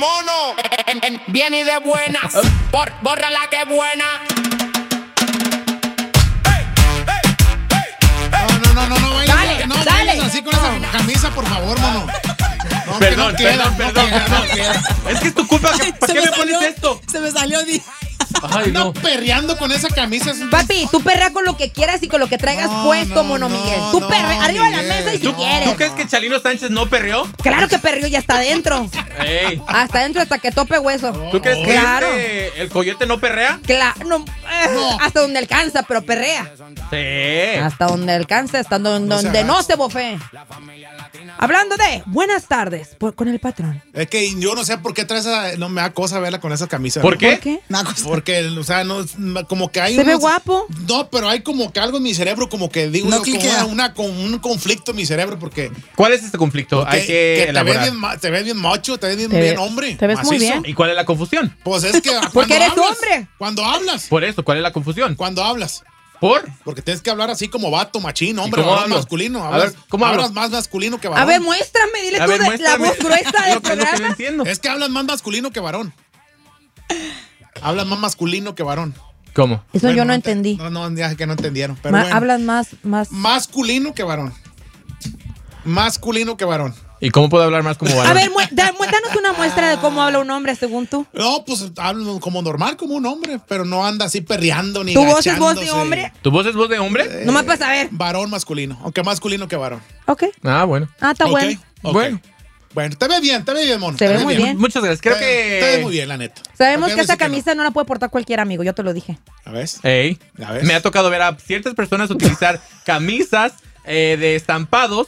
mono. Viene y de buenas. Borra la que buena. No vayas así con esa camisa, por favor, mono. No, perdón. queda. Es que es tu culpa. ¿Para qué me pones esto? Se me salió. Ay, no. Perreando con esa camisa. Papi, tú perrea con lo que quieras y con lo que traigas puesto, mono Miguel. Tú perrea arriba de la mesa y si quieres. ¿Tú crees que Chalino Sánchez no perreó? Claro que perreó, ya está adentro. Ey. Hasta adentro hasta que tope hueso. ¿Tú crees que Claro. el coyote no perrea? Claro, no. Hasta donde alcanza, pero perrea. Sí. Hasta donde alcanza, hasta donde no se bofee. Hablando de buenas tardes con el patrón. Es que yo no sé por qué traes esa. No me da cosa verla con esa camisa. ¿Por qué? ¿Por qué? Porque, o sea, no, como que hay. ¿Se ve guapo? No, pero hay como que algo en mi cerebro, como que digo, No cliquea. con un conflicto en mi cerebro, porque. ¿Cuál es este conflicto? Hay que elaborar. Te ves bien macho, te ves bien hombre. Te ves muy macizo. bien. ¿Y cuál es la confusión? Pues es que. Porque eres hablas, hombre. Cuando hablas. Por eso, ¿cuál es la confusión? Cuando hablas. ¿Por? Porque tienes que hablar así como vato, machín, hombre, ¿Cómo varón hablo? masculino. A ver, ¿cómo hablo? Hablas más masculino que varón. A ver, muéstrame, dile tú la voz gruesa del programa. entiendo. Es que hablas más masculino que varón. Hablas más masculino que varón. ¿Cómo? Eso yo no entendí. No, ya que no entendieron. Pero bueno. Hablas más. Masculino que varón. Masculino que varón. ¿Y cómo puedo hablar más como varón? A ver, danos una muestra de cómo habla un hombre según tú. No, pues hablo como normal, como un hombre, pero no anda así perreando ni ¿Tu voz es voz de agachándose. hombre? ¿Tu voz es voz de hombre? No me pasa a ver. Varón masculino, aunque masculino que varón. Ok. Ah, bueno. Ah, está bueno. Ok. Bueno, te ve bien, mono. Se ve muy bien. Muchas gracias. Creo que... Te ve muy bien, la neta. Sabemos Ok, que esa sí que camisa no la puede portar cualquier amigo, yo te lo dije. ¿A ves? Ey. ¿Ya ves? Me ha tocado ver a ciertas personas utilizar camisas de estampados.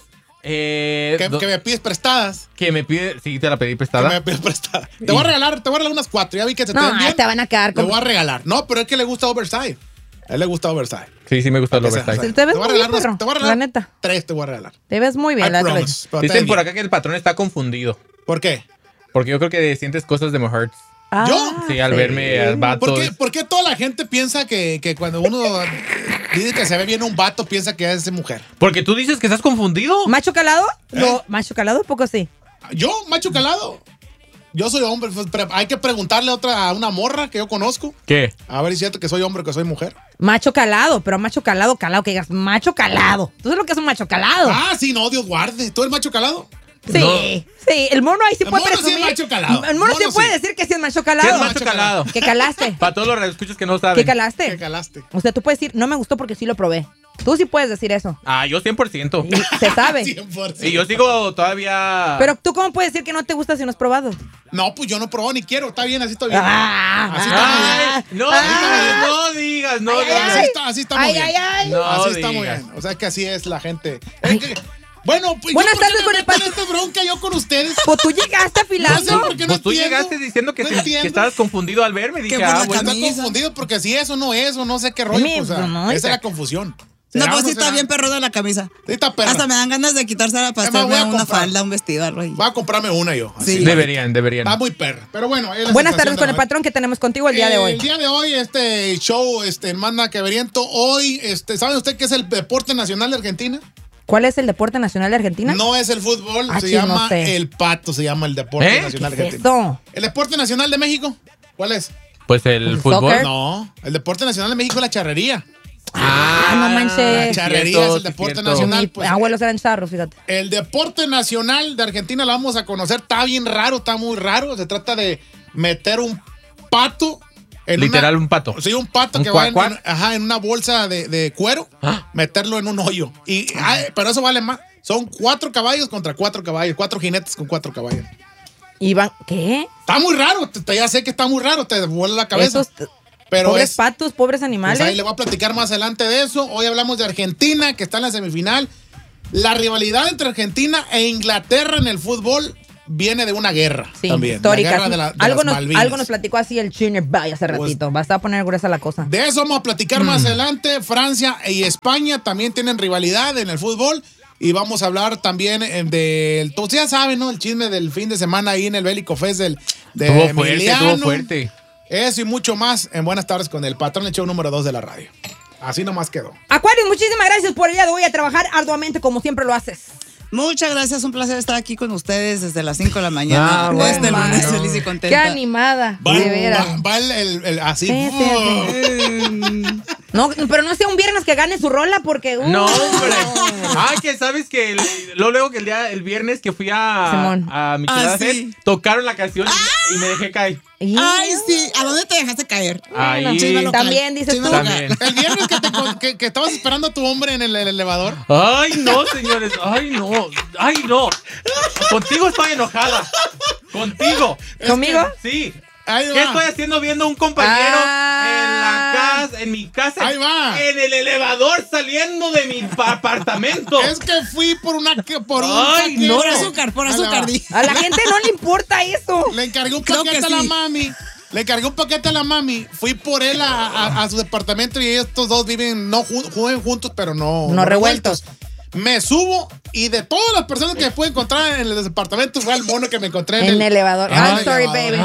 Que me pides prestadas. Que me pide... Sí, te la pedí prestada. Que me pides prestadas. Te voy a regalar unas 4. Ya vi que se te No, ven bien. te van a quedar Te como... voy a regalar. No, pero es que le gusta oversize. A él le gusta oversize. Sí, me gusta el Para que oversize. sea, Te ves te voy a muy bien, regalar perro, te voy a regalar la neta. 3 te voy a regalar. Te ves muy bien, I la verdad. promise, pero te Dicen ves por bien. acá que el patrón está confundido. ¿Por qué? Porque yo creo que sientes cosas de mujeres. ¿Yo? Sí, al verme al vato. ¿Por qué toda la gente piensa que cuando uno dice que se ve bien un vato, piensa que es mujer? Porque tú dices que estás confundido. ¿Macho calado? No, macho calado, poco sí. ¿Yo, macho calado? Yo soy hombre, pues, pero hay que preguntarle a una morra que yo conozco. ¿Qué? A ver si es cierto que soy hombre o que soy mujer. Macho calado, pero macho calado, que digas macho calado. ¿Tú sabes lo que es un macho calado? Ah, sí, no, Dios guarde. ¿Tú eres macho calado? Sí, No. sí, el mono ahí sí El puede mono sí es presumir. macho calado. El mono sí Mono puede sí. decir que sí es macho calado. ¿Qué es macho calado? Que calaste. Para todos los radioescuchas que no saben. ¿Qué calaste? ¿Qué calaste? O sea, tú puedes decir, no me gustó porque sí lo probé. Tú sí puedes decir eso. Ah, yo 100%. Y se sabe. 100%. Y yo sigo todavía... Pero tú, ¿cómo puedes decir que no te gusta si no has probado? No, pues yo no probó ni quiero. Está bien, así está bien. Así Ay, está muy bien. no, no digas, no digas. Así está muy bien. No Así está muy digas. bien. O sea que así es la gente. Es que- bueno, pues Buenas yo, ¿por qué tardes me con el meto en patrón. esta bronca yo con ustedes? Pues tú llegaste No sé afilando. por qué no Pues tú entiendo. llegaste diciendo que, No que entiendo. estabas confundido al verme. Dije, Qué buena ah, bueno. Está confundido porque si eso no es, o no sé qué rollo. Mi- Pues, o sea, no, esa es la confusión. No, ¿Será o pues sí será? está bien perruda la camisa. Sí, está perra. Hasta me dan ganas de quitársela para Es más, voy hacerme a una comprar. falda, un vestido, algo ahí. Voy a comprarme una yo. así. Sí. Deberían. Está muy perra. Pero bueno. es la Buenas sensación tardes de con el hoy. patrón que tenemos contigo el día de hoy. El día de hoy, este show, manda que veriento. Hoy, ¿sabe usted qué es el deporte nacional de Argentina? ¿Cuál es el deporte nacional de Argentina? No es el fútbol, Ah, se chis, no llama sé. el pato, se llama el deporte ¿Eh? nacional de ¿Qué es Argentina. eso? ¿El deporte nacional de México? ¿Cuál es? Pues el fútbol. soccer. No, el deporte nacional de México es la charrería. Ah, no manches. La charrería cierto, es el deporte cierto. nacional. Mis Pues, abuelos eran charros, fíjate. el deporte nacional de Argentina lo vamos a conocer. Está bien raro, está muy raro. Se trata de meter un pato. Literal, un pato. Sí, un pato ¿Un que va cuac, cuac? en una bolsa de cuero, Ah. meterlo en un hoyo. Pero eso vale más. Son 4 caballos contra 4 caballos. 4 jinetes con 4 caballos. Iván, ¿qué? Está muy raro. Ya sé que está muy raro. Te vuela la cabeza. Esos Pero pobres es. patos, pobres animales. Pues ahí le voy a platicar más adelante de eso. Hoy hablamos de Argentina, que está en la semifinal. La rivalidad entre Argentina e Inglaterra en el fútbol viene de una guerra Sí, también. histórica. La guerra de algo, las Malvinas. algo nos platicó así el Chiner Bay hace ratito. Basta a poner gruesa la cosa. De eso vamos a platicar más adelante. Francia y España también tienen rivalidad en el fútbol. Y vamos a hablar también del... Pues ya saben, ¿no? El chisme del fin de semana ahí en el Bélico Fest de Emiliano. Estuvo fuerte. Eso y mucho más en Buenas Tardes con el patrón, el show número 2 de la radio. Así nomás quedó. Acuario, muchísimas gracias por el día de hoy a trabajar arduamente como siempre lo haces. Muchas gracias, un placer estar aquí con ustedes desde las 5 de la mañana. Este lunes feliz y contenta. Qué animada, de veras. Va el así. No, pero no sea un viernes que gane su rola porque... No, hombre. Que sabes que luego que el viernes que fui a mi ciudad, sí. tocaron la canción y me dejé caer. Ay, sí. ¿A dónde te dejaste caer? Ahí. También, dices tú. También. El viernes que estabas esperando a tu hombre en el elevador. Ay, no, señores. Ay, no. Contigo estoy enojada. Contigo. ¿Conmigo? Sí. Ahí va. ¿Qué estoy haciendo viendo a un compañero en mi casa? Ahí va. En el elevador saliendo de mi apartamento. Es que fui por un Ay, no. Por azúcar. A la gente no le importa eso. Le encargué un paquete a la mami. Fui por él a su departamento y estos dos viven, juegan juntos, pero no revueltos. Me subo y de todas las personas que me pude encontrar en el departamento fue el mono que me encontré en el elevador. I'm sorry, baby.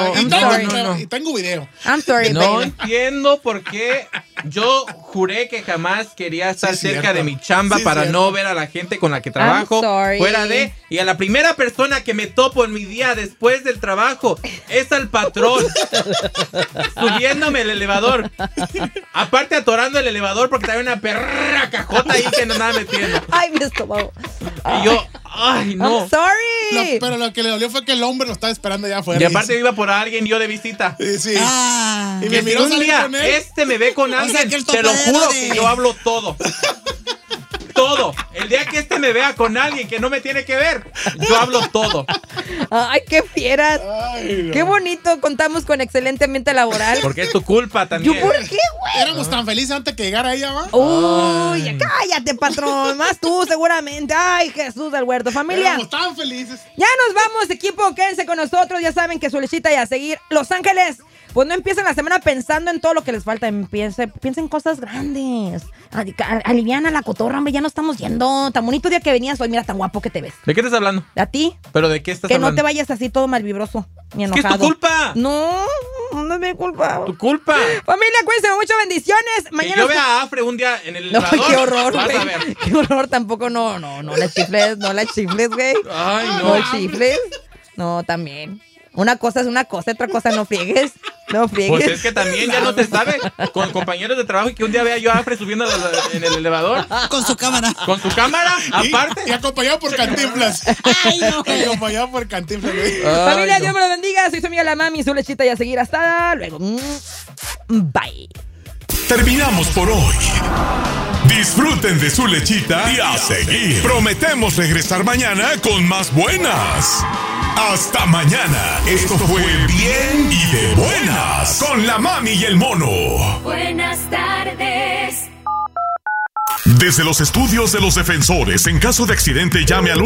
Y tengo video. I'm sorry, baby. No entiendo por qué yo juré que jamás quería estar cerca de mi chamba para no ver a la gente con la que trabajo. Fuera de... Y a la primera persona que me topo en mi día después del trabajo es al patrón. Subiéndome el elevador. Aparte atorando el elevador porque trae una perra cajota ahí que no nada metiendo. Ay, mi estómago. Y yo, ay, no. I'm sorry. Pero lo que le dolió fue que el hombre lo estaba esperando allá afuera. Y aparte iba por alguien yo de visita. Sí. Y me miró un día, me ve con alguien, te lo juro que yo hablo todo. Todo. El día que me vea con alguien que no me tiene que ver, yo hablo todo. Ay, qué fieras. Ay, no. Qué bonito. Contamos con excelente ambiente laboral. Porque es tu culpa también. ¿Yo por qué, güey? Éramos tan felices antes que llegara ella, ¿va? Uy, cállate, patrón. Más tú, seguramente. Ay, Jesús del huerto. Familia. Éramos tan felices. Ya nos vamos, equipo. Quédense con nosotros. Ya saben que su lechita y a seguir. Los Ángeles. Pues no empiecen la semana pensando en todo lo que les falta. Piensen cosas grandes. Aliviana la cotorra, hombre. Ya no estamos yendo. Tan bonito día que venías hoy. Mira, tan guapo que te ves. ¿De qué estás hablando? ¿A ti? ¿Pero de qué estás hablando? Que no te vayas así todo malvibroso ni enojado. ¿Qué es tu culpa? No es mi culpa. Tu culpa. Familia, cuídense mucho. Bendiciones. Mañana que yo vea a Afre un día en el elevador. No, qué horror, vas güey. a ver. Qué horror. Tampoco no la chifles, güey. Ay, no. No chifles. No, también. Una cosa es una cosa, otra cosa no friegues. No friegues. Pues es que también ya no te sabe con compañeros de trabajo y que un día vea yo a Afre subiendo en el elevador. Con su cámara. Con su cámara, aparte. Y acompañado por Cantinflas. Ay, no. Acompañado por Cantinflas. Familia, Dios me lo bendiga. Soy su amiga la mami, su lechita y a seguir. Hasta luego. Bye. Terminamos por hoy. Disfruten de su lechita y a seguir. Prometemos regresar mañana con más buenas. Hasta mañana. Esto fue Bien y de Buenas con la mami y el mono. Buenas tardes. Desde los estudios de los defensores, en caso de accidente, llame al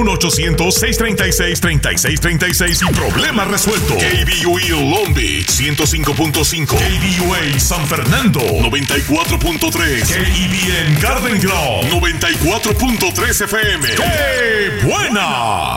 1-800-636-3636 y problema resuelto. KBUE Long Beach 105.5, KBUA San Fernando 94.3, KEBN Garden Grove 94.3 FM. ¡Qué buena!